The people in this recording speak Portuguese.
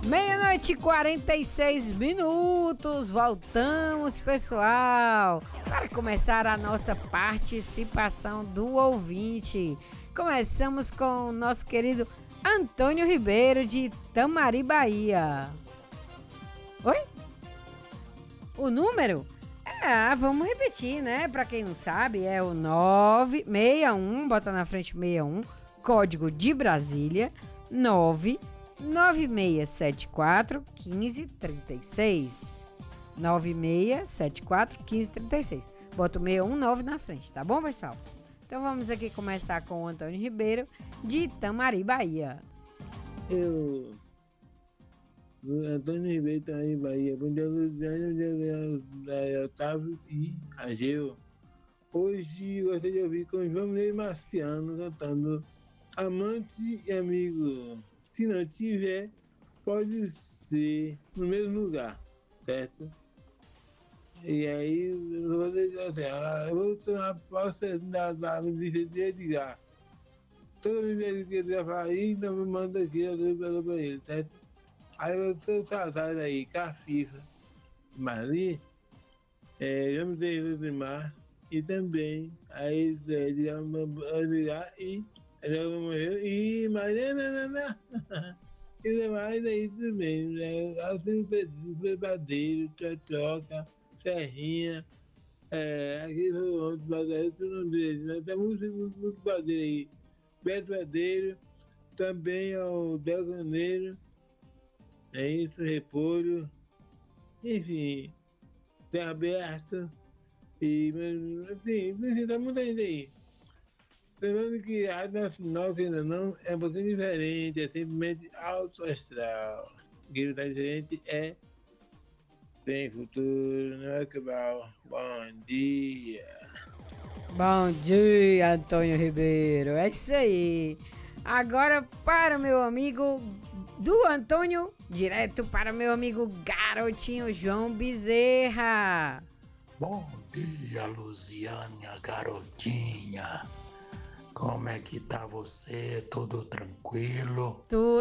Meia-noite e 46 minutos. Voltamos, pessoal, para começar a nossa participação do ouvinte. Começamos com o nosso querido Antônio Ribeiro, de Itamari, Bahia. Oi? O número? Vamos repetir, né? Para quem não sabe, é o 961, bota na frente 61, código de Brasília, 99674 1536. 9674 1536. Bota o 619 na frente, tá bom, pessoal? Então vamos aqui começar com o Antônio Ribeiro, de Itamari, Bahia. Antônio Ribeiro, Itamari, Bahia. Bom dia, Luciano, Otávio e Ageu. Hoje gostaria de ouvir com João Mineiro Marciano cantando Amante e Amigo. Se não tiver, pode ser no mesmo lugar, certo? E aí, eu vou dizer assim, eu vou tomar posse da notícia de Edgar. Toda vez que ele falar aí, então me manda aqui, eu dou para ele, certo? Aí eu sou saudade aí, Cafifa, Mari, Vamos ter do Mar, e também aí Edgar e Mariana, e demais aí também, assim, verdadeiro, troca, ferrinha, aqui são outros badeiros, tu não diz, né? Tem muitos badeiros aí, Beto Badeiro, também ao Del Caneiro, é isso, Repolho, enfim, tem aberto, e, assim, tá muita gente aí. Lembrando que a Rádio Nacional, que ainda não, é um pouquinho diferente, é simplesmente alto astral. O que está diferente é tem futuro, não é que bom. Bom dia. Bom dia, Antônio Ribeiro. É isso aí. Agora para o meu amigo do Antônio, direto para o meu amigo garotinho João Bezerra. Bom dia, Luziânia, garotinha. Como é que tá você? Tudo tranquilo? Tudo